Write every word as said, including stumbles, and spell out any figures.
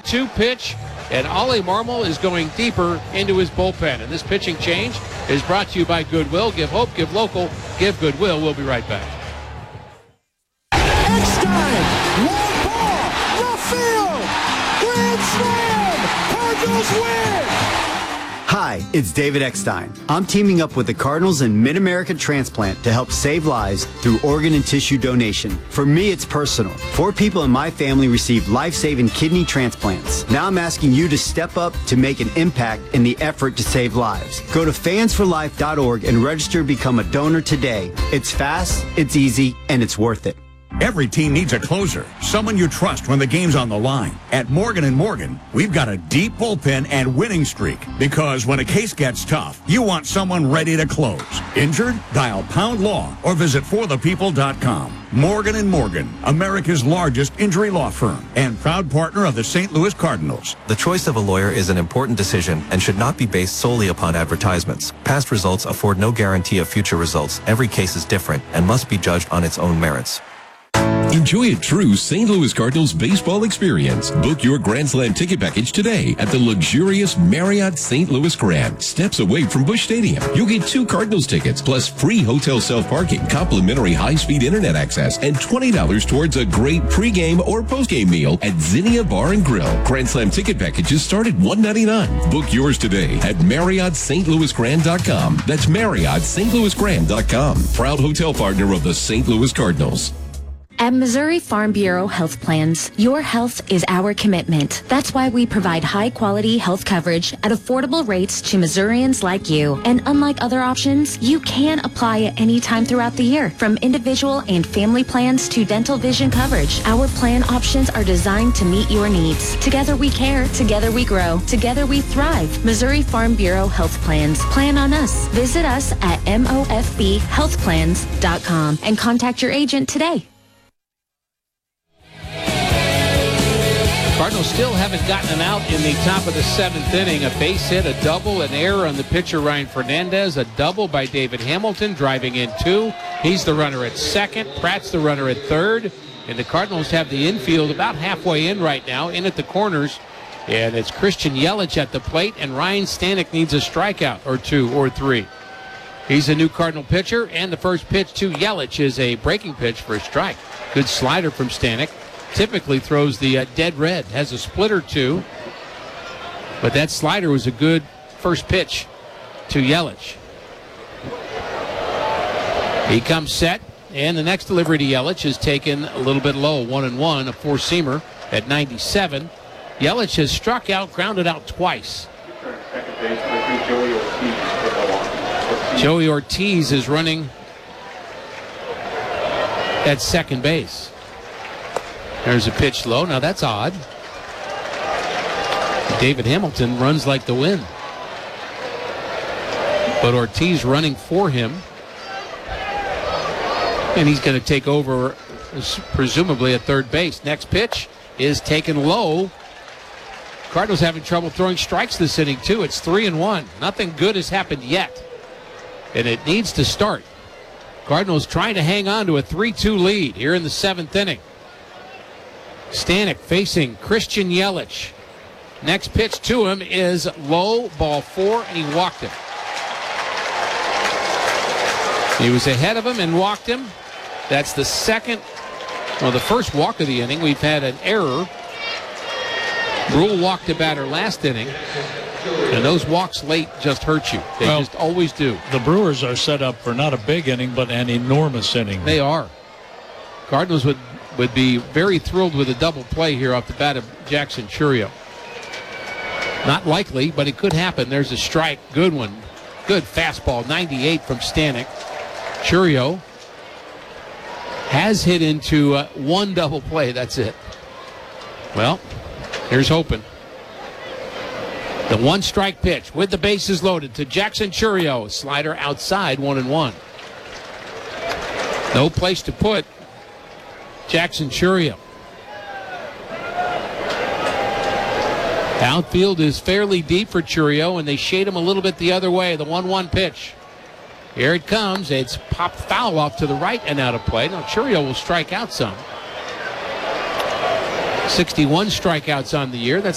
two pitch, and Ollie Marmol is going deeper into his bullpen. And this pitching change is brought to you by Goodwill. Give hope, give local, give Goodwill. We'll be right back. Eckstein, long ball, left field, grand slam, Cardinals win. Hi, it's David Eckstein. I'm teaming up with the Cardinals and Mid-American Transplant to help save lives through organ and tissue donation. For me, it's personal. Four people in my family received life-saving kidney transplants. Now I'm asking you to step up to make an impact in the effort to save lives. Go to fans for life dot org and register to become a donor today. It's fast, it's easy, and it's worth it. Every team needs a closer, someone you trust when the game's on the line. At Morgan and Morgan, we've got a deep bullpen and winning streak, because when a case gets tough, you want someone ready to close. Injured? Dial pound law or visit for the people dot com. Morgan and Morgan, America's largest injury law firm and proud partner of the Saint Louis Cardinals. The choice of a lawyer is an important decision and should not be based solely upon advertisements. Past results afford no guarantee of future results. Every case is different and must be judged on its own merits. Enjoy a true Saint Louis Cardinals baseball experience. Book your Grand Slam ticket package today at the luxurious Marriott Saint Louis Grand, steps away from Busch Stadium. You'll get two Cardinals tickets plus free hotel self-parking, complimentary high-speed internet access, and twenty dollars towards a great pregame or postgame meal at Zinnia Bar and Grill. Grand Slam ticket packages start at one hundred ninety-nine dollars. Book yours today at Marriott Saint Louis Grand dot com. That's Marriott Saint Louis Grand dot com. Proud hotel partner of the Saint Louis Cardinals. At Missouri Farm Bureau Health Plans, your health is our commitment. That's why we provide high-quality health coverage at affordable rates to Missourians like you. And unlike other options, you can apply at any time throughout the year, from individual and family plans to dental vision coverage. Our plan options are designed to meet your needs. Together we care, together we grow, together we thrive. Missouri Farm Bureau Health Plans. Plan on us. Visit us at M O F B health plans dot com and contact your agent today. Cardinals still haven't gotten an out in the top of the seventh inning. A base hit, a double, an error on the pitcher Ryan Fernandez, a double by David Hamilton, driving in two. He's the runner at second. Pratt's the runner at third. And the Cardinals have the infield about halfway in right now, in at the corners. And it's Christian Yelich at the plate, and Ryan Stanek needs a strikeout or two or three. He's a new Cardinal pitcher, and the first pitch to Yelich is a breaking pitch for a strike. Good slider from Stanek. Typically throws the uh, dead red, has a split or two, but that slider was a good first pitch to Yelich. He comes set, and the next delivery to Yelich is taken a little bit low, one and one, a four-seamer at ninety-seven. Yelich has struck out, grounded out twice. Joey Ortiz is running at second base. There's a pitch low. Now that's odd. David Hamilton runs like the wind. But Ortiz running for him. And he's going to take over, presumably, at third base. Next pitch is taken low. Cardinals having trouble throwing strikes this inning, too. It's three and one. Nothing good has happened yet. And it needs to start. Cardinals trying to hang on to a three two lead here in the seventh inning. Stanek facing Christian Yelich. Next pitch to him is low, ball four, and he walked him. He was ahead of him and walked him. That's the second, well, the first walk of the inning. We've had an error. Brule walked a batter last inning, and those walks late just hurt you. They well, just always do. The Brewers are set up for not a big inning, but an enormous inning. They are. Cardinals would would be very thrilled with a double play here off the bat of Jackson Chourio. Not likely, but it could happen. There's a strike. Good one. Good fastball. ninety-eight from Stanek. Chourio has hit into uh, one double play. That's it. Well, here's hoping. The one strike pitch with the bases loaded to Jackson Chourio. Slider outside, one and one. No place to put Jackson Chourio. Outfield is fairly deep for Chourio, and they shade him a little bit the other way. The one one pitch. Here it comes. It's popped foul off to the right and out of play. Now Chourio will strike out some. sixty-one strikeouts on the year. That's